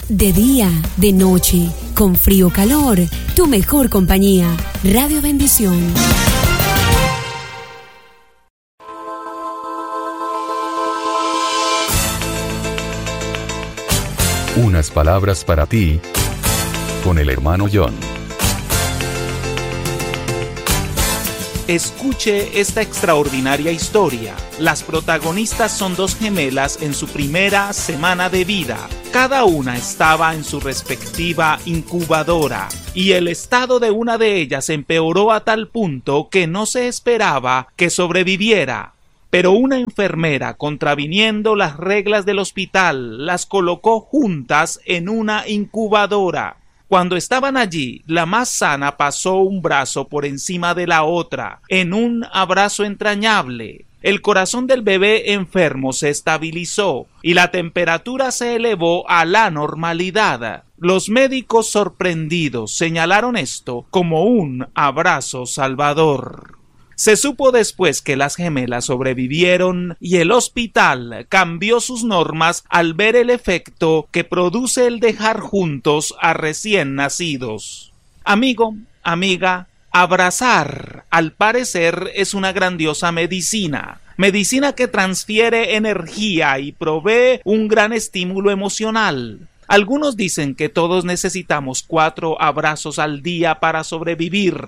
De día, de noche, con frío o calor, tu mejor compañía. Radio Bendición. Unas palabras para ti, con el hermano John. Escuche esta extraordinaria historia. Las protagonistas son dos gemelas en su primera semana de vida. Cada una estaba en su respectiva incubadora y el estado de una de ellas empeoró a tal punto que no se esperaba que sobreviviera. Pero una enfermera, contraviniendo las reglas del hospital, las colocó juntas en una incubadora. Cuando estaban allí, la más sana pasó un brazo por encima de la otra, en un abrazo entrañable. El corazón del bebé enfermo se estabilizó y la temperatura se elevó a la normalidad. Los médicos sorprendidos señalaron esto como un abrazo salvador. Se supo después que las gemelas sobrevivieron y el hospital cambió sus normas al ver el efecto que produce el dejar juntos a recién nacidos. Amigo, amiga, abrazar, al parecer, es una grandiosa medicina. Medicina que transfiere energía y provee un gran estímulo emocional. Algunos dicen que todos necesitamos 4 abrazos al día para sobrevivir,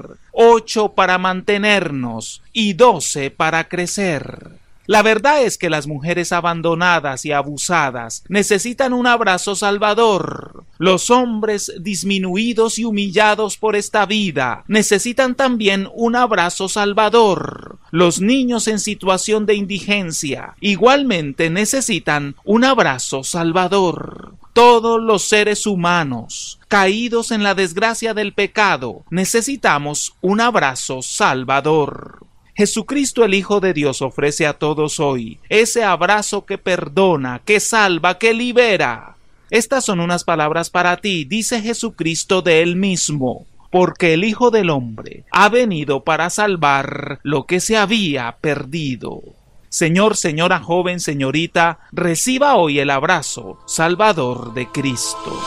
8 para mantenernos y 12 para crecer. La verdad es que las mujeres abandonadas y abusadas necesitan un abrazo salvador. Los hombres disminuidos y humillados por esta vida necesitan también un abrazo salvador. Los niños en situación de indigencia igualmente necesitan un abrazo salvador. Todos los seres humanos caídos en la desgracia del pecado necesitamos un abrazo salvador. Jesucristo, el Hijo de Dios, ofrece a todos hoy ese abrazo que perdona, que salva, que libera. Estas son unas palabras para ti, dice Jesucristo de Él mismo, porque el Hijo del Hombre ha venido para salvar lo que se había perdido. Señor, señora, joven, señorita, reciba hoy el abrazo salvador de Cristo.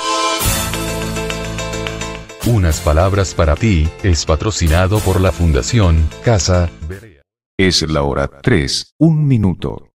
Unas palabras para ti es patrocinado por la Fundación Casa Berea. Es la hora 3:01 minuto.